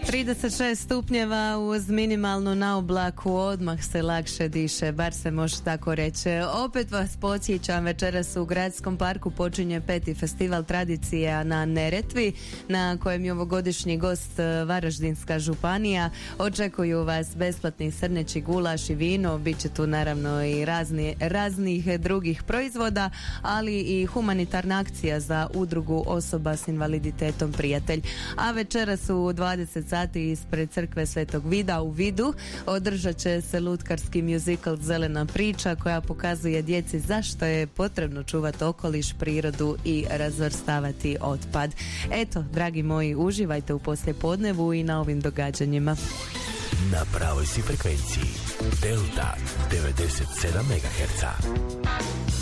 36 stupnjeva uz minimalnu naoblaku, odmah se lakše diše, bar se može tako reći. Opet vas podsjećam, večeras u Gradskom parku počinje 5. festival tradicije na Neretvi, na kojem je ovogodišnji gost Varaždinska županija. Očekuju vas besplatni srneći gulaš i vino, bit će tu naravno i raznih drugih proizvoda, ali i humanitarna akcija za udrugu osoba s invaliditetom Prijatelj. A večeras u 20 sati ispred crkve Svetog Vida u Vidu održat će se lutkarski muzikal Zelena priča, koja pokazuje djeci zašto je potrebno čuvati okoliš, prirodu i razvrstavati otpad. Eto, dragi moji, uživajte u poslijepodnevu i na ovim događanjima. Na pravoj si frekvenciji Delta 97 MHz.